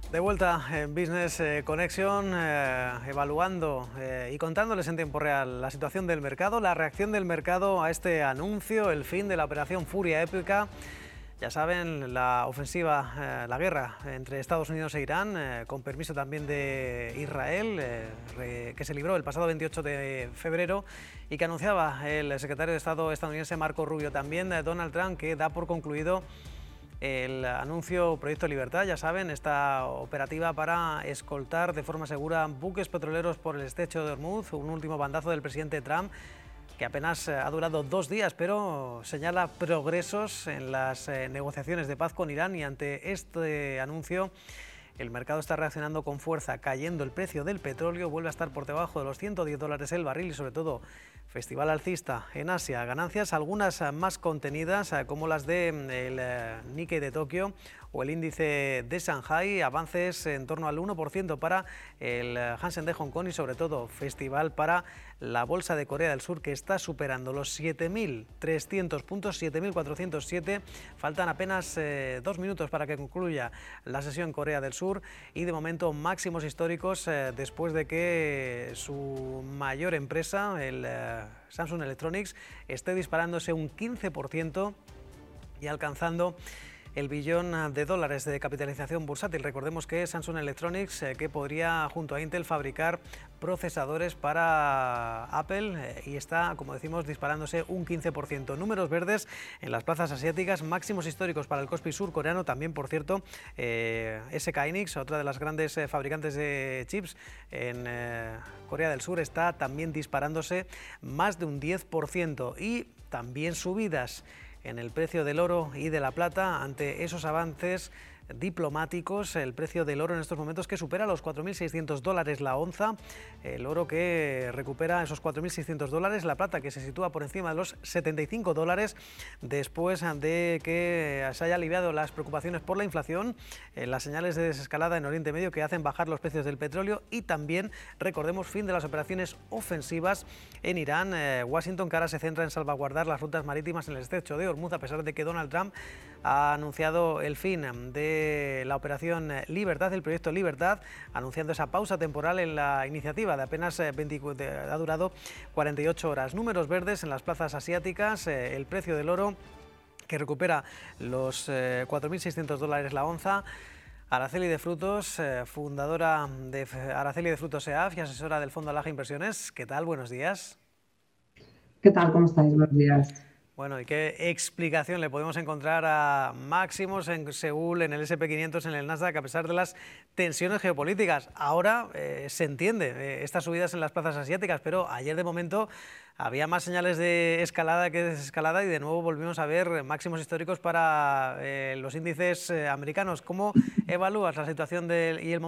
De vuelta en Business Connection, evaluando y contándoles en tiempo real la situación del mercado, la reacción del mercado a este anuncio, el fin de la operación Furia Épica. Ya saben, la ofensiva, la guerra entre Estados Unidos e Irán, con permiso también de Israel, que se libró el pasado 28 de febrero y que anunciaba el secretario de Estado estadounidense Marco Rubio. También Donald Trump, que da por concluido el anuncio Proyecto Libertad, ya saben, esta operativa para escoltar de forma segura buques petroleros por el estrecho de Hormuz, un último bandazo del presidente Trump que apenas ha durado 2 días, pero señala progresos en las negociaciones de paz con Irán, y ante este anuncio el mercado está reaccionando con fuerza, cayendo el precio del petróleo, vuelve a estar por debajo de los $110 el barril y sobre todo festival alcista en Asia, ganancias algunas más contenidas como las del Nikkei de Tokio o el índice de Shanghai, avances en torno al 1% para el Hansen de Hong Kong y sobre todo festival para la bolsa de Corea del Sur, que está superando los 7.300 puntos, 7.407. Faltan apenas 2 minutos para que concluya la sesión en Corea del Sur y de momento máximos históricos después de que su mayor empresa, el Samsung Electronics, esté disparándose un 15% y alcanzando el billón de dólares de capitalización bursátil. Recordemos que Samsung Electronics, que podría junto a Intel fabricar procesadores para Apple, y está, como decimos, disparándose un 15%. Números verdes en las plazas asiáticas, máximos históricos para el Kospi surcoreano, también por cierto SK Hynix, otra de las grandes fabricantes de chips en Corea del Sur, está también disparándose más de un 10%, y también subidas en el precio del oro y de la plata ante esos avances diplomáticos. El precio del oro en estos momentos que supera los $4.600 la onza, el oro que recupera esos $4.600, la plata que se sitúa por encima de los $75 después de que se haya aliviado las preocupaciones por la inflación, las señales de desescalada en Oriente Medio que hacen bajar los precios del petróleo, y también, recordemos, fin de las operaciones ofensivas en Irán. Washington, que ahora se centra en salvaguardar las rutas marítimas en el estrecho de Hormuz, a pesar de que Donald Trump ha anunciado el fin de la operación Libertad, el proyecto Libertad, anunciando esa pausa temporal en la iniciativa de apenas ha durado 48 horas. Números verdes en las plazas asiáticas, el precio del oro que recupera los $4.600 la onza. Araceli de Frutos, fundadora de Araceli de Frutos EAF y asesora del Fondo Alaja Inversiones. ¿Qué tal? Buenos días. ¿Qué tal? ¿Cómo estáis? Buenos días. Bueno, ¿y qué explicación le podemos encontrar a máximos en Seúl, en el SP500, en el Nasdaq, a pesar de las tensiones geopolíticas? Ahora se entiende estas subidas en las plazas asiáticas, pero ayer de momento había más señales de escalada que de desescalada y de nuevo volvimos a ver máximos históricos para los índices americanos. ¿Cómo evalúas la situación y el momento